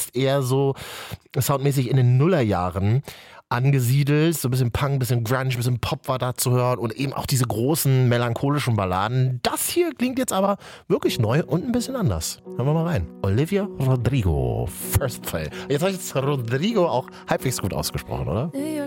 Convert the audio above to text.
ist eher so soundmäßig in den Nullerjahren angesiedelt. So ein bisschen Punk, ein bisschen Grunge, ein bisschen Pop war da zu hören und eben auch diese großen melancholischen Balladen. Das hier klingt jetzt aber wirklich neu und ein bisschen anders. Hören wir mal rein. Olivia Rodrigo, First Play. Jetzt habe ich Rodrigo auch halbwegs gut ausgesprochen, oder? New York